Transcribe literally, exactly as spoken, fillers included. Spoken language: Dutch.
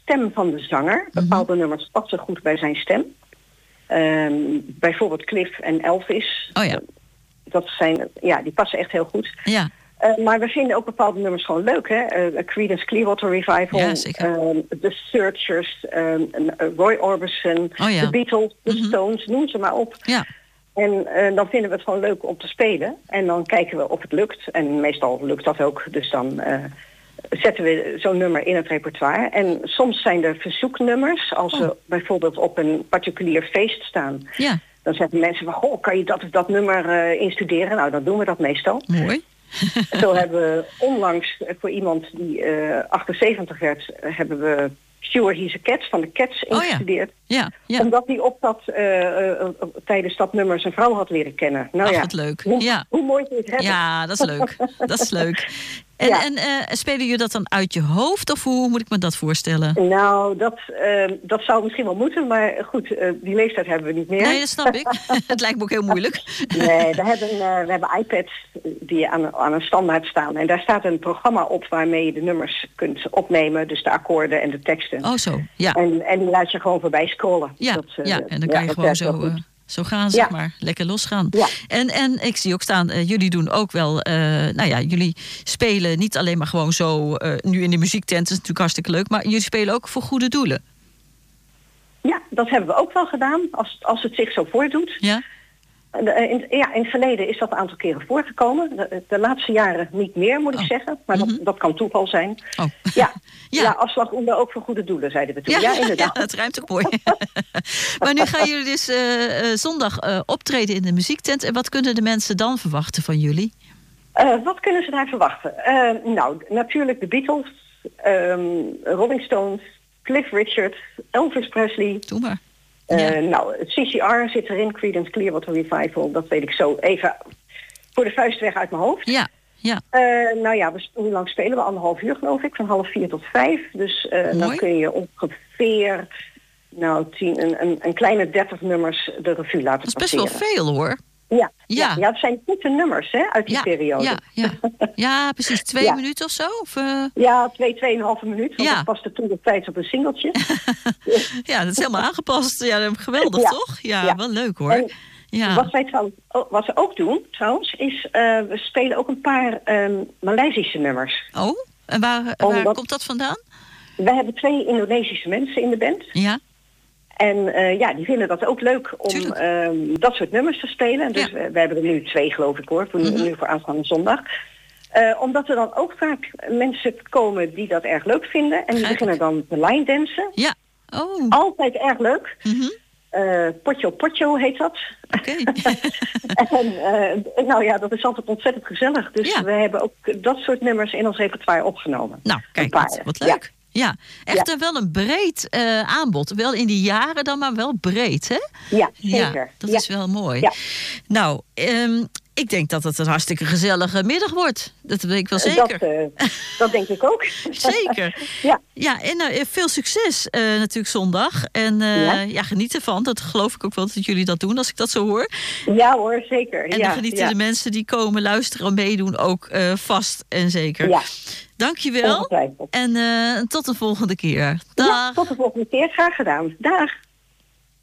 stem van de zanger. Bepaalde mm-hmm. nummers passen goed bij zijn stem. Um, bijvoorbeeld Cliff en Elvis. Oh ja. Dat zijn, ja, die passen echt heel goed. Ja. Uh, maar we vinden ook bepaalde nummers gewoon leuk, hè? Uh, Creedence Clearwater Revival, ja, um, The Searchers, um, Roy Orbison, oh, ja. The Beatles, The mm-hmm. Stones, noem ze maar op. Ja. En uh, dan vinden we het gewoon leuk om te spelen. En dan kijken we of het lukt. En meestal lukt dat ook. Dus dan uh, zetten we zo'n nummer in het repertoire. En soms zijn er verzoeknummers. Als oh. we bijvoorbeeld op een particulier feest staan. Ja. Dan zeggen mensen van, goh, kan je dat of dat nummer uh, instuderen? Nou, dan doen we dat meestal. Mooi. Zo hebben we onlangs voor iemand die uh, achtenzeventig werd, uh, hebben we Sure He's a Cat van de Cats ingestudeerd. Oh ja. Ja, ja. Omdat hij op dat, uh, uh, tijdens dat nummer zijn vrouw had leren kennen. Nou Ach, ja, wat leuk. Hoe, ja. hoe mooi is het hebben. Ja, dat is leuk. dat is leuk. En, ja. en uh, spelen jullie dat dan uit je hoofd? Of hoe moet ik me dat voorstellen? Nou, dat, uh, dat zou misschien wel moeten. Maar goed, uh, die leeftijd hebben we niet meer. Nee, dat snap ik. Het lijkt me ook heel moeilijk. Nee, we hebben, uh, we hebben iPads die aan, aan een standaard staan. En daar staat een programma op waarmee je de nummers kunt opnemen. Dus de akkoorden en de teksten. Oh zo, ja. En, en die laat je gewoon voorbij scrollen. Ja, dat, uh, ja en dan kan ja, je gewoon zo... Uh, Zo gaan, zeg ja. maar. Lekker losgaan. Ja. En, en ik zie ook staan, uh, jullie doen ook wel... Uh, nou ja, jullie spelen niet alleen maar gewoon zo... Uh, nu in de muziektent, dat is natuurlijk hartstikke leuk... maar jullie spelen ook voor goede doelen. Ja, dat hebben we ook wel gedaan. Als, als het zich zo voordoet. Ja. In, ja, in het verleden is dat een aantal keren voorgekomen. De, de laatste jaren niet meer, moet ik oh. zeggen. Maar mm-hmm. dat, dat kan toeval zijn. Oh. Ja, ja. ja, afslag onder ook voor goede doelen, zeiden we toen. Ja, ja inderdaad. Ja, dat ruimt ook mooi. Maar nu gaan jullie dus uh, uh, zondag uh, optreden in de muziektent. En wat kunnen de mensen dan verwachten van jullie? Uh, wat kunnen ze daar verwachten? Uh, nou, natuurlijk de Beatles, um, Rolling Stones, Cliff Richard, Elvis Presley. Doe maar. Uh, ja. Nou, het C C R zit erin, Creedence Clearwater Revival. Dat weet ik zo even voor de vuist weg uit mijn hoofd. Ja, ja. Uh, nou ja, we, hoe lang spelen we? Anderhalf uur geloof ik, van half vier tot vijf. Dus uh, dan kun je ongeveer nou, tien, een, een, een kleine dertig nummers de revue laten passeren. Dat is best passeren. wel veel hoor. Ja, ja. ja. ja het zijn goede nummers hè, uit die ja, periode. Ja, ja. ja precies. Twee ja. minuten of zo? Of, uh... Ja, twee, tweeënhalve minuut. Want ja. dat paste toen de tijd op een singeltje. Ja, dat is helemaal aangepast. Ja, geweldig ja. toch? Ja, ja, wel leuk hoor. En ja. Wat wij trouwens, wat we ook doen trouwens, is uh, we spelen ook een paar um, Maleisische nummers. Oh, en waar, waar Omdat, komt dat vandaan? We hebben twee Indonesische mensen in de band. Ja. En uh, ja, die vinden dat ook leuk om um, dat soort nummers te spelen. Dus ja. we, we hebben er nu twee, geloof ik hoor, voor, mm-hmm. nu voor aanstaande zondag. Uh, omdat er dan ook vaak mensen komen die dat erg leuk vinden. En die Grijp. beginnen dan te line dansen. Ja. Oh. Altijd erg leuk. Mm-hmm. Uh, Potjo Potjo heet dat. Oké. Okay. En uh, nou ja, dat is altijd ontzettend gezellig. Dus ja. we hebben ook dat soort nummers in ons repertoire opgenomen. Nou, kijk, wat, wat leuk. Ja. Ja, echt ja. wel een breed uh, aanbod. Wel in die jaren dan, maar wel breed, hè? Ja, zeker. Ja, dat ja. is wel mooi. Ja. Nou, um, ik denk dat het een hartstikke gezellige middag wordt. Dat weet ik wel zeker. Dat, uh, dat denk ik ook. Zeker. Ja. Ja, en uh, veel succes uh, natuurlijk zondag. En uh, ja. ja, geniet ervan. Dat geloof ik ook wel dat jullie dat doen, als ik dat zo hoor. Ja hoor, zeker. En ja, dan genieten ja. de mensen die komen luisteren en meedoen ook uh, vast en zeker. Ja. Dankjewel. En uh, tot de volgende keer. Dag. Ja, tot de volgende keer. Graag gedaan. Dag.